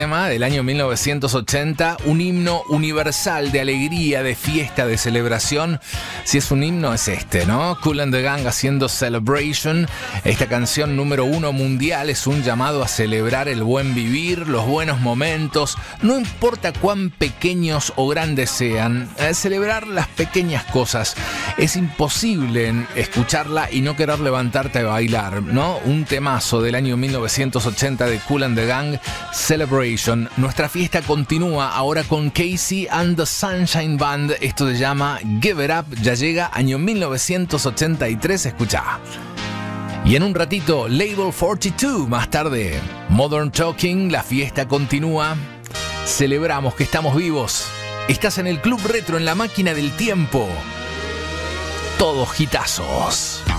Tema del año 1980, un himno universal de alegría, de fiesta, de celebración. Si es un himno es este, ¿no? Kool and the Gang haciendo Celebration. Esta canción número 1 mundial es un llamado a celebrar el buen vivir, los buenos momentos, no importa cuán pequeños o grandes sean, celebrar las pequeñas cosas. Es imposible escucharla y no querer levantarte a bailar, ¿no? Un temazo del año 1980 de Kool and the Gang, Celebration. Nuestra fiesta continúa ahora con Casey and the Sunshine Band. Esto se llama Give It Up. Ya llega año 1983. Escucha. Y en un ratito, Label 42. Más tarde, Modern Talking. La fiesta continúa. Celebramos que estamos vivos. Estás en el Club Retro, en la máquina del tiempo. Todos hitazos.